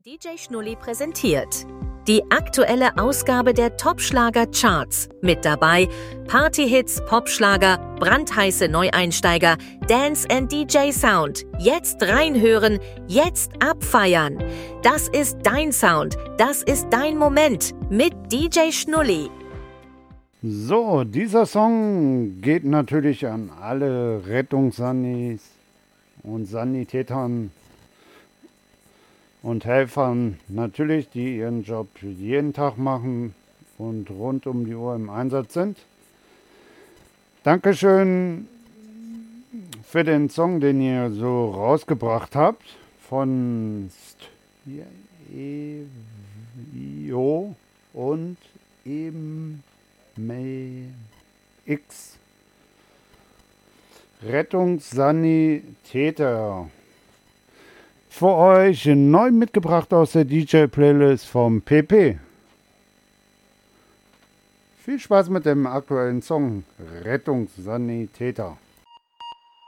DJ Schnulli präsentiert die aktuelle Ausgabe der Top-Schlager-Charts. Mit dabei Partyhits, Popschlager, brandheiße Neueinsteiger, Dance and DJ Sound. Jetzt reinhören, jetzt abfeiern. Das ist dein Sound, das ist dein Moment mit DJ Schnulli. So, dieser Song geht natürlich an alle Rettungssannis und Sanitätern und Helfern, natürlich, die ihren Job jeden Tag machen und rund um die Uhr im Einsatz sind. Dankeschön für den Song, den ihr so rausgebracht habt von Stio und X. Rettungssanitäter. Für euch neu mitgebracht aus der DJ-Playlist vom PP. Viel Spaß mit dem aktuellen Song Rettungssanitäter.